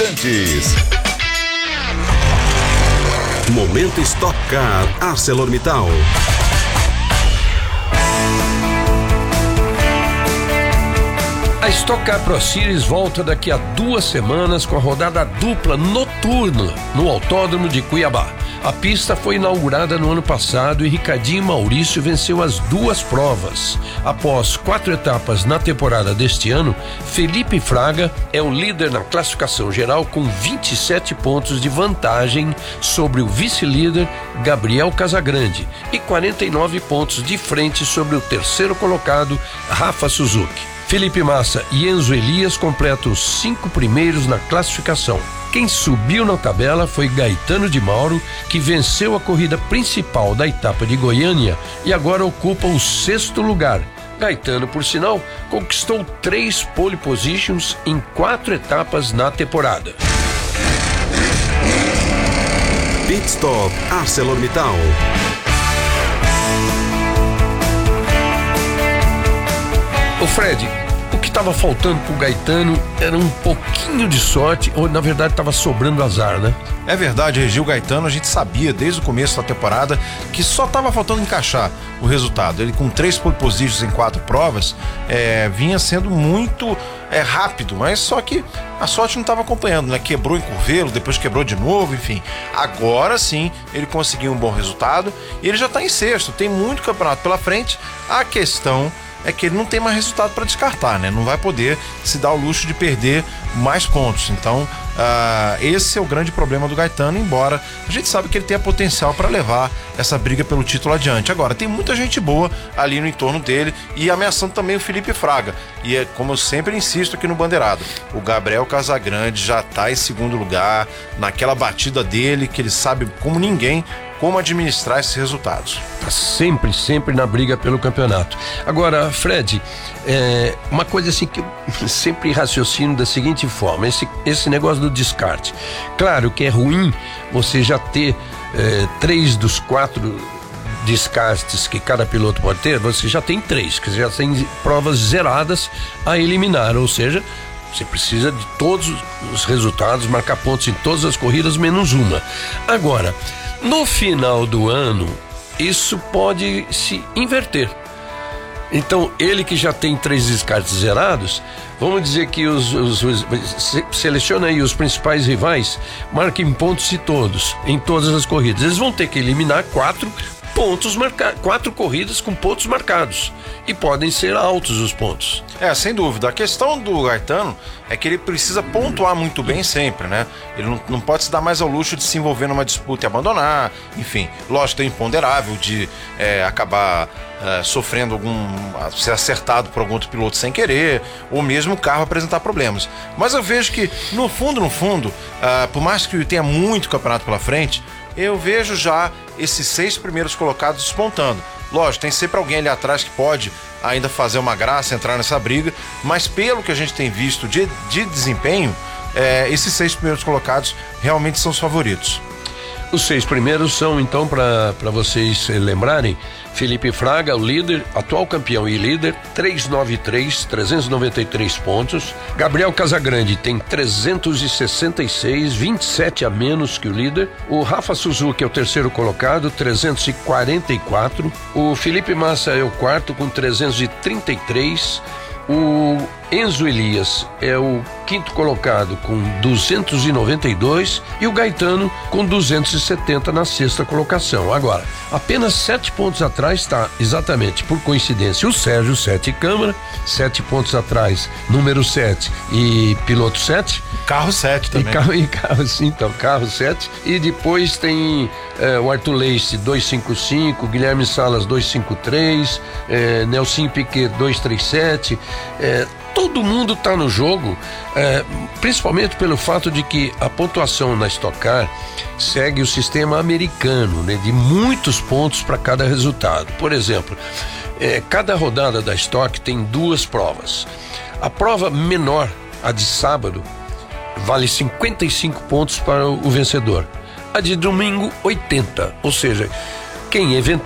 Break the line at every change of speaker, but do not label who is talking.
instantes. Momento Stock Car ArcelorMittal.
A Stock Car Pro Series volta daqui a 2 semanas com a rodada dupla noturna no Autódromo de Cuiabá. A pista foi inaugurada no ano passado e Ricardinho Maurício venceu as 2 provas. Após 4 etapas na temporada deste ano, Felipe Fraga é o líder na classificação geral com 27 pontos de vantagem sobre o vice-líder Gabriel Casagrande e 49 pontos de frente sobre o terceiro colocado Rafa Suzuki. Felipe Massa e Enzo Elias completam os 5 primeiros na classificação. Quem subiu na tabela foi Gaetano de Mauro, que venceu a corrida principal da etapa de Goiânia e agora ocupa o 6º lugar. Gaetano, por sinal, conquistou 3 pole positions em 4 etapas na temporada.
Pit Stop ArcelorMittal.
Ô Fred, o que estava faltando pro Gaetano era um pouquinho de sorte, ou na verdade estava sobrando azar, né?
É verdade, Regi, o Gaetano, a gente sabia desde o começo da temporada que só estava faltando encaixar o resultado. Ele com 3 pole positions em 4 provas, vinha sendo muito rápido, mas só que a sorte não estava acompanhando, né? Quebrou em Curvelo, depois quebrou de novo, enfim. Agora sim, ele conseguiu um bom resultado e ele já está em 6º, tem muito campeonato pela frente. A questão é que ele não tem mais resultado para descartar, né? Não vai poder se dar o luxo de perder mais pontos. Então, esse é o grande problema do Gaetano, embora a gente sabe que ele tenha potencial para levar essa briga pelo título adiante. Agora, tem muita gente boa ali no entorno dele e ameaçando também o Felipe Fraga. E é como eu sempre insisto aqui no Bandeirado, o Gabriel Casagrande já está em 2º lugar, naquela batida dele, que ele sabe como ninguém como administrar esses resultados.
Tá sempre na briga pelo campeonato. Agora, Fred, uma coisa assim que eu sempre raciocino da seguinte forma, esse negócio do descarte. Claro que é ruim você já ter 3 dos 4 descartes que cada piloto pode ter, você já tem 3, que já tem provas zeradas a eliminar, ou seja, você precisa de todos os resultados, marcar pontos em todas as corridas, menos uma. Agora, no final do ano, isso pode se inverter. Então, ele que já tem 3 descartes zerados, vamos dizer que seleciona aí os principais rivais, marquem pontos em todas as corridas. Eles vão ter que eliminar 4 corridas com pontos marcados. E podem ser altos os pontos.
Sem dúvida. A questão do Gaetano é que ele precisa pontuar muito bem sempre, né? Ele não pode se dar mais ao luxo de se envolver numa disputa e abandonar. Enfim, lógico, tem o imponderável de acabar sofrendo ser acertado por algum outro piloto sem querer, ou mesmo o carro apresentar problemas. Mas eu vejo que, no fundo, por mais que tenha muito campeonato pela frente, eu vejo já esses 6 primeiros colocados despontando. Lógico, tem sempre alguém ali atrás que pode ainda fazer uma graça, entrar nessa briga, mas pelo que a gente tem visto de desempenho, esses 6 primeiros colocados realmente são os favoritos.
Os 6 primeiros são, então, para vocês lembrarem, Felipe Fraga, o líder, atual campeão e líder, 393 pontos. Gabriel Casagrande tem 366, 27 a menos que o líder. O Rafa Suzuki é o terceiro colocado, 344. O Felipe Massa é o quarto com 333. O Enzo Elias é o quinto colocado com 292 e o Gaetano com 270 na 6ª colocação. Agora, apenas 7 pontos atrás está, exatamente por coincidência, o Sérgio 7 Câmara, 7 pontos atrás, número 7 e piloto 7.
Carro 7 também.
Carro, sim, então, carro 7. E depois tem o Arthur Leite 255, Guilherme Salas 253, Nelson Piquet 237. Todo mundo está no jogo, principalmente pelo fato de que a pontuação na Stock Car segue o sistema americano, né, de muitos pontos para cada resultado. Por exemplo, cada rodada da Stock tem 2 provas. A prova menor, a de sábado, vale 55 pontos para o vencedor. A de domingo, 80. Ou seja, quem eventualmente